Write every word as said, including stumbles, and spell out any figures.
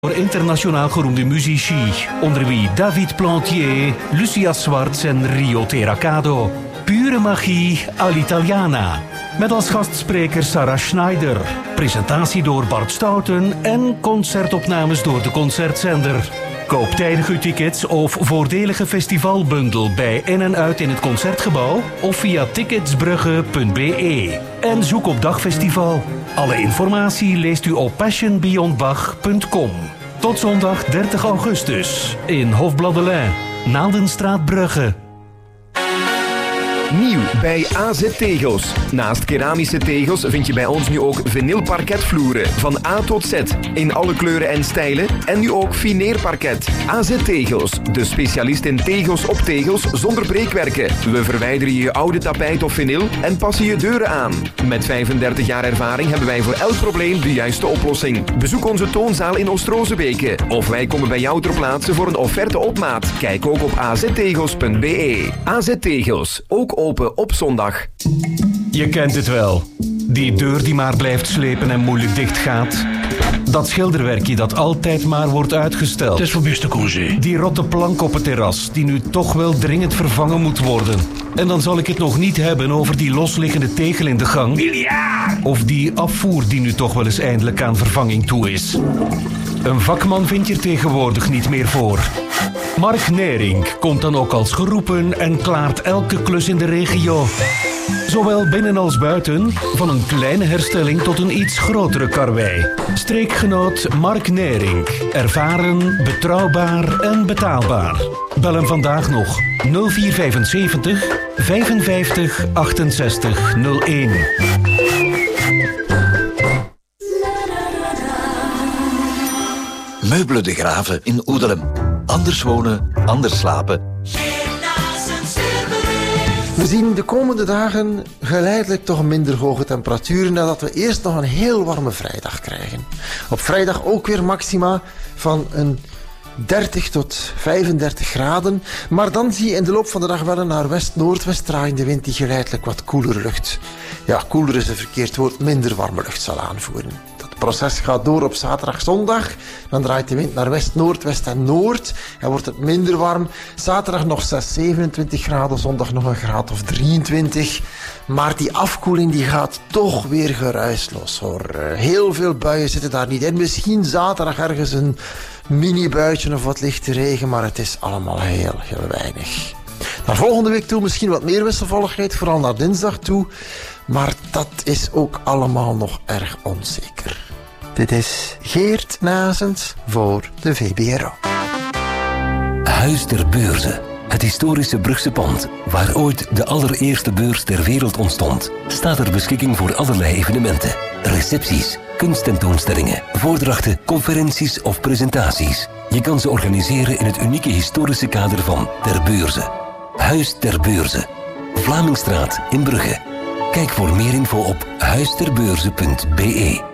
Voor internationaal geroemde muzici, onder wie David Plantier, Lucia Swartz en Rio Terracado. Pure magie all'italiana. Met als gastspreker Sarah Schneider. Presentatie door Bart Stouten en concertopnames door de Concertzender. Koop tijdig uw tickets of voordelige festivalbundel bij in en uit in het Concertgebouw of via ticketsbrugge punt b e. En zoek op Dagfestival. Alle informatie leest u op passion beyond bach punt com. Tot zondag dertig augustus in Hofbladelijn, Naaldenstraat Brugge. Nieuw bij A Z Tegels. Naast keramische tegels vind je bij ons nu ook vinylparketvloeren van A tot Z in alle kleuren en stijlen en nu ook fineerparket. A Z Tegels, de specialist in tegels op tegels zonder breekwerken. We verwijderen je oude tapijt of vinyl en passen je deuren aan. Met vijfendertig jaar ervaring hebben wij voor elk probleem de juiste oplossing. Bezoek onze toonzaal in Oost-Rozebeke of wij komen bij jou ter plaatse voor een offerte op maat. Kijk ook op a z tegels punt b e. A Z Tegels, ook open op zondag. Je kent het wel. Die deur die maar blijft slepen en moeilijk dicht gaat. Dat schilderwerkje dat altijd maar wordt uitgesteld. Het is voor beste congé. Die rotte plank op het terras die nu toch wel dringend vervangen moet worden. En dan zal ik het nog niet hebben over die losliggende tegel in de gang. Miljard! Of die afvoer die nu toch wel eens eindelijk aan vervanging toe is. Een vakman vind je er tegenwoordig niet meer voor. Mark Nering komt dan ook als geroepen en klaart elke klus in de regio. Zowel binnen als buiten, van een kleine herstelling tot een iets grotere karwei. Streekgenoot Mark Nering. Ervaren, betrouwbaar en betaalbaar. Bel hem vandaag nog nul vier vijfenzeventig vijfenvijftig achtenzestig nul een. Meubelen de Graven in Oedelem. Anders wonen, anders slapen. We zien de komende dagen geleidelijk toch minder hoge temperaturen nadat we eerst nog een heel warme vrijdag krijgen. Op vrijdag ook weer maxima van een dertig tot vijfendertig graden. Maar dan zie je in de loop van de dag wel een naar west-noordwest draaiende wind die geleidelijk wat koeler lucht. Ja, koeler is een verkeerd woord, minder warme lucht zal aanvoeren. Het proces gaat door op zaterdag, zondag. Dan draait de wind naar west, noordwest en noord. En wordt het minder warm. Zaterdag nog zes, zevenentwintig graden. Zondag nog een graad of drieëntwintig. Maar die afkoeling die gaat toch weer geruisloos hoor. Heel veel buien zitten daar niet in. Misschien zaterdag ergens een mini-buitje of wat lichte regen. Maar het is allemaal heel, heel weinig. Naar volgende week toe misschien wat meer wisselvalligheid. Vooral naar dinsdag toe. Maar dat is ook allemaal nog erg onzeker. Dit is Geert Nazens voor de V B R O. Huis ter Beurze. Het historische Brugse pand, waar ooit de allereerste beurs ter wereld ontstond, staat ter beschikking voor allerlei evenementen. Recepties, kunsttentoonstellingen, voordrachten, conferenties of presentaties. Je kan ze organiseren in het unieke historische kader van Ter Beurze. Huis ter Beurze. Vlamingstraat in Brugge. Kijk voor meer info op huis ter beurze punt b e.